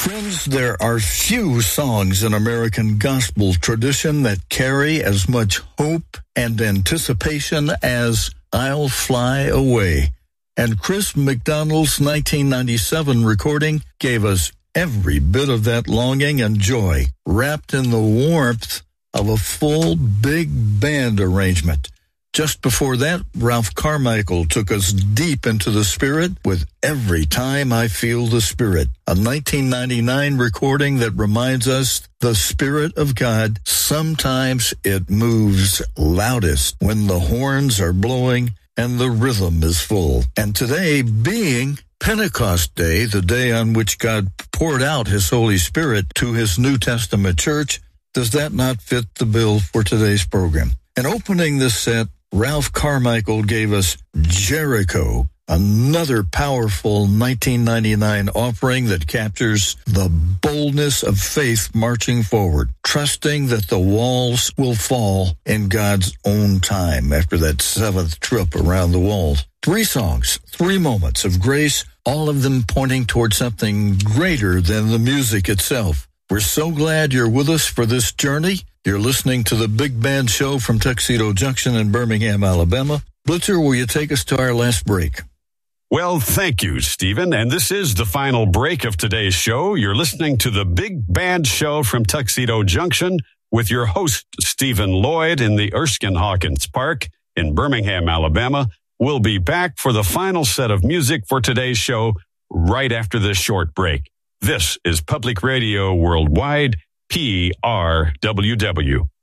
Friends, there are few songs in American gospel tradition that carry as much hope and anticipation as I'll Fly Away. And Chris McDonald's 1997 recording gave us every bit of that longing and joy, wrapped in the warmth of a full big band arrangement. Just before that, Ralph Carmichael took us deep into the Spirit with Every Time I Feel the Spirit, a 1999 recording that reminds us the Spirit of God, sometimes it moves loudest when the horns are blowing and the rhythm is full. And today, being Pentecost Day, the day on which God poured out His Holy Spirit to His New Testament church, does that not fit the bill for today's program? And opening this set, Ralph Carmichael gave us Jericho, another powerful 1999 offering that captures the boldness of faith marching forward, trusting that the walls will fall in God's own time after that seventh trip around the walls. 3 songs, 3 moments of grace, all of them pointing toward something greater than the music itself. We're so glad you're with us for this journey. You're listening to the Big Band Show from Tuxedo Junction in Birmingham, Alabama. Blitzer, will you take us to our last break? Well, thank you, Stephen. And this is the final break of today's show. You're listening to the Big Band Show from Tuxedo Junction with your host, Stephen Lloyd, in the Erskine Hawkins Park in Birmingham, Alabama. We'll be back for the final set of music for today's show right after this short break. This is Public Radio Worldwide, PRWW.